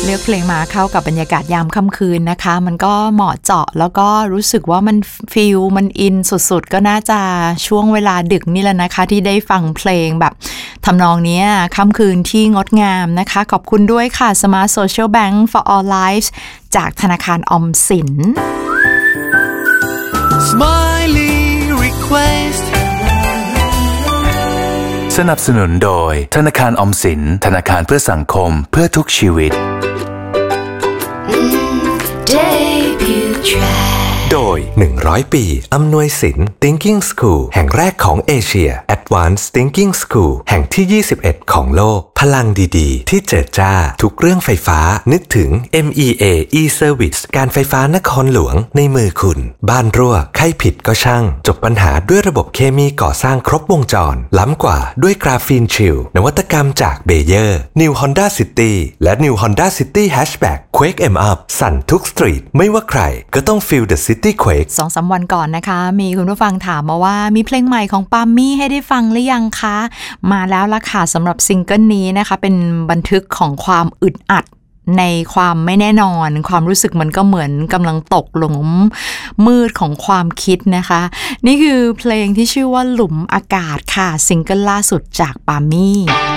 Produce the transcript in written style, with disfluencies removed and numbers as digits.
เลือกเพลงมาเข้ากับบรรยากาศยามค่ำคืนนะคะมันก็เหมาะเจาะแล้วก็รู้สึกว่ามันฟีลมันอินสุดๆก็น่าจะช่วงเวลาดึกนี่แหละนะคะที่ได้ฟังเพลงแบบทำนองนี้ค่ำคืนที่งดงามนะคะขอบคุณด้วยค่ะ Smart Social Bank for All Lives จากธนาคารออมสิน Smiley Request สนับสนุนโดยธนาคารออมสินธนาคารเพื่อสังคมเพื่อทุกชีวิตโดย100 ปีอำนวยสิน Thinking School แห่งแรกของเอเชีย Advanced Thinking School แห่งที่21ของโลกพลังดีๆที่เจิดจ้าทุกเรื่องไฟฟ้านึกถึง MEA e-Service การไฟฟ้านครหลวงในมือคุณบ้านรั่วใครผิดก็ช่างจบปัญหาด้วยระบบเคมีก่อสร้างครบวงจรล้ำกว่าด้วยกราฟีนชิลนวัตกรรมจากเบเยอร์ New Honda City และ New Honda City Hatchback Quake em up สั่นทุกสตรีทไม่ว่าใครก็ต้อง Feel the City Quake 2-3 วันก่อนนะคะมีคุณผู้ฟังถามมาว่ามีเพลงใหม่ของปามี่ให้ได้ฟังหรือยังคะมาแล้วล่ะค่ะสำหรับซิงเกิลนี้นะคะเป็นบันทึกของความอึดอัดในความไม่แน่นอนความรู้สึกมันก็เหมือนกำลังตกหลุมมืดของความคิดนะคะนี่คือเพลงที่ชื่อว่าหลุมอากาศค่ะซิงเกิลล่าสุดจากปามี่